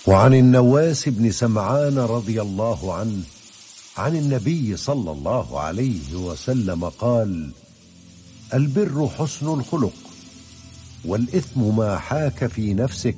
وعن النواس بن سمعان رضي الله عنه عن النبي صلى الله عليه وسلم قال: البر حسن الخلق، والإثم ما حاك في نفسك